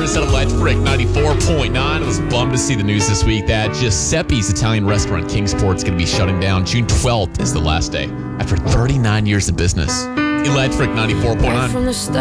us at Electric 94.9. I was bummed to see the news this week that Giuseppe's Italian restaurant Kingsport is going to be shutting down. June 12th is the last day after 39 years of business. Electric 94.9.